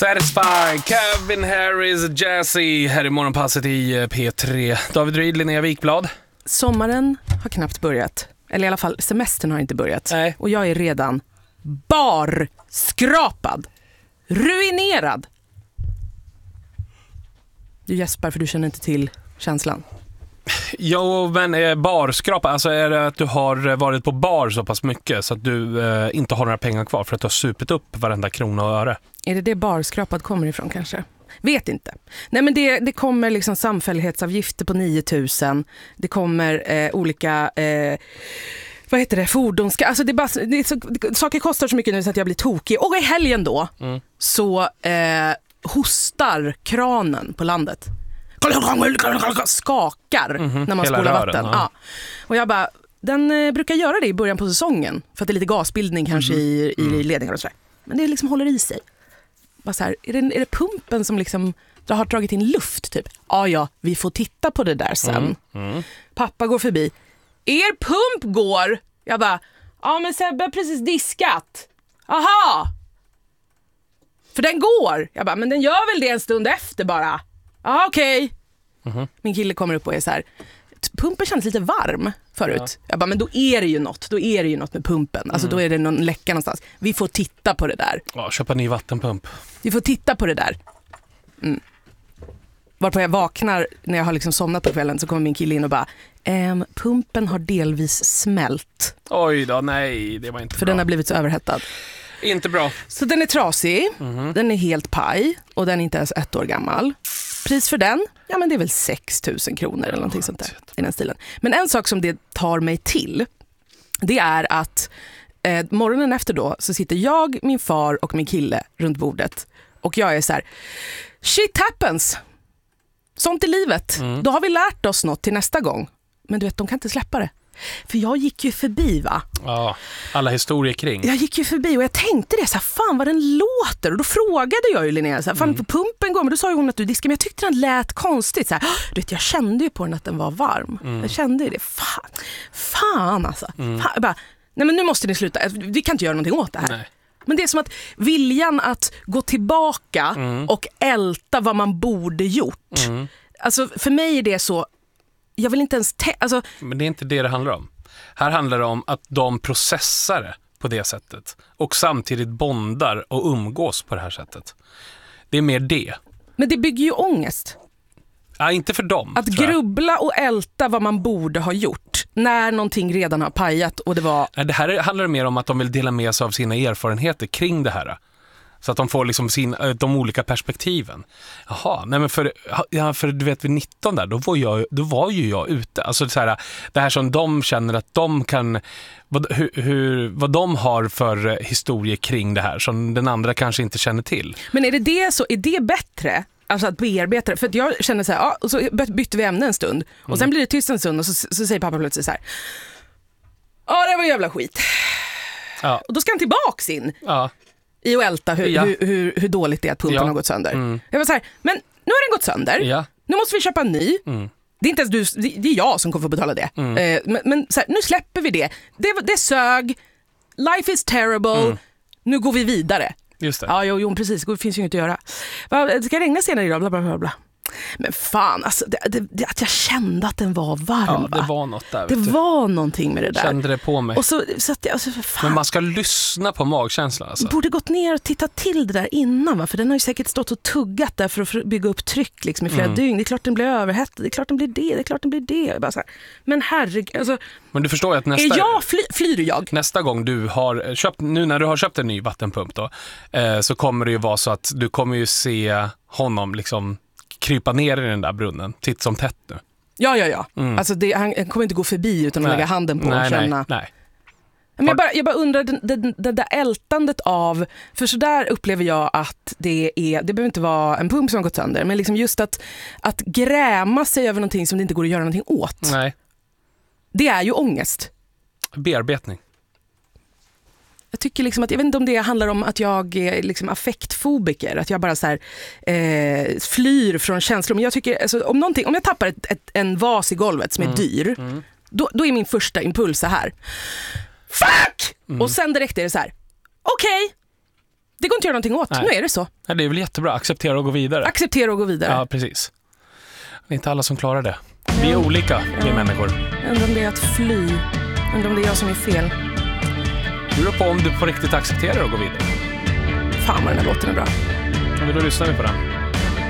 Satisfy, Calvin Harris, Jazzy här i morgonpasset i P3. David Ryd, Linnea Wikblad. Sommaren har knappt börjat. Eller i alla fall, semestern har inte börjat. Nej. Och jag är redan barskrapad. Ruinerad. Du gäspar för du känner inte till känslan. Jo, men barskrapa, alltså är det att du har varit på bar så pass mycket så att du inte har några pengar kvar för att du har supit upp varenda krona och öre? Är det barskrapad kommer ifrån kanske? Vet inte. Nej, men det kommer liksom samfällighetsavgifter på 9000. Det kommer olika vad heter det, fordonska. Alltså saker kostar så mycket nu så att jag blir tokig. Och i helgen då så hostar kranen på landet. Skakar när man spolar vatten. Ja. Och jag bara, den brukar göra det i början på säsongen för att det är lite gasbildning kanske i ledningar och så där. Men det liksom håller i sig. Bara så här, är det pumpen som liksom har dragit in luft typ? Ja, vi får titta på det där sen. Pappa går förbi. Er pump går. Jag bara, ja men Sebbe har precis diskat. Aha. För den går. Jag bara, men den gör väl det en stund efter bara. Ja, okej. Min kille kommer upp och är så här, pumpen känns lite varm förut. Jag bara, men då är det ju något med pumpen. Alltså då är det någon läcka någonstans. Vi får titta på det där. Ja, köpa ny vattenpump. Vi får titta på det där. Varpå jag vaknar när jag har liksom somnat på kvällen så kommer min kille in och bara, pumpen har delvis smält. Oj då, nej, det var inte för bra. Den har blivit så överhettad. Inte bra. Så den är trasig, den är helt paj och den är inte ens 1 år gammal. Pris för den, ja men det är väl 6 000 kronor eller någonting sånt där i den stilen. Men en sak som det tar mig till, det är att morgonen efter då så sitter jag, min far och min kille runt bordet och jag är så här, shit happens. Sånt i livet. Då har vi lärt oss något till nästa gång. Men du vet, de kan inte släppa det. För jag gick ju förbi, va? Ja, alla historier kring. Jag gick ju förbi och jag tänkte det så här, fan vad den låter. Och då frågade jag ju Linnea så här, fan på pumpen går, men då sa ju hon att du diskar. Men jag tyckte den lät konstigt så här. Du vet, jag kände ju på den att den var varm. Jag kände ju det. Fan alltså. Fan. Jag bara, nej men nu måste ni sluta. Vi kan inte göra någonting åt det här. Nej. Men det är som att viljan att gå tillbaka och älta vad man borde gjort. Alltså för mig är det så, jag vill inte ens alltså. Men det är inte det handlar om. Här handlar det om att de processar det på det sättet och samtidigt bondar och umgås på det här sättet. Det är mer det. Men det bygger ju ångest. Ja, inte för dem. Att grubbla och älta vad man borde ha gjort när någonting redan har pajat och det var... Nej, det här handlar mer om att de vill dela med sig av sina erfarenheter kring det här. Så att de får liksom de olika perspektiven. Jaha, nej men för du vet vid 19 där, då var ju jag ute. Alltså så här, det här som de känner att de kan, vad de har för historier kring det här som den andra kanske inte känner till. Men är det bättre? Alltså att bearbeta det. För att jag känner så här, ja, och så bytte vi ämne en stund. Och sen blir det tyst en stund och så säger pappa plötsligt så här, ja det var jävla skit. Ja. Och då ska han tillbaks in. Ja. I att älta hur dåligt det är att pumpen har gått sönder. Jag var så här, men nu har den gått sönder. Ja. Nu måste vi köpa en ny. Det är inte ens det är jag som kommer få betala det. Men så här, nu släpper vi det. Det sög. Life is terrible. Nu går vi vidare. Just det. Ja, jo, precis. Det finns ju inget att göra. Det ska regna senare idag, bla bla bla bla. Men fan, alltså, att jag kände att den var varm. Ja, det var något där. Det var någonting med det där. Kände det på mig. Och så att jag, alltså, fan. Men man ska lyssna på magkänslan. Alltså. Borde gått ner och titta till det där innan, va? För den har ju säkert stått och tuggat där för att bygga upp tryck liksom, i flera dygn. Det är klart den blir överhettad, det är klart den blir det, det är klart den blir det. Bara så här. Men herregud, alltså, men du förstår ju att flyr jag. Nästa gång du har köpt, nu när du har köpt en ny vattenpump då, så kommer det ju vara så att du kommer ju se honom liksom krypa ner i den där brunnen, titt som tätt nu. Ja. Alltså han kommer inte gå förbi utan att lägga handen på och känna. Nej. Men jag bara undrar det där ältandet av, för så där upplever jag att det behöver inte vara en pump som har gått sönder, men liksom just att gräma sig över någonting som det inte går att göra någonting åt. Nej. Det är ju ångest. Bearbetning. Jag tycker liksom att, jag vet inte om det handlar om att jag är liksom affektfobiker, att jag bara så här, flyr från känslor. Men jag tycker, alltså, om jag tappar en vas i golvet som är dyr, då är min första impuls så här, fuck! Och sen direkt är det så här, okej, Det går inte att göra någonting åt. Nej. Nu är det så. Ja, det är väl jättebra. Acceptera och gå vidare. Acceptera och gå vidare. Ja, precis. Det är inte alla som klarar det. Vi är olika, vi människor. Undrar om det är att fly. Undrar om det är jag som är fel. Du beror på om du på riktigt accepterar och går vidare. Fan vad den här låten är bra. Ja, men då lyssnar vi på den.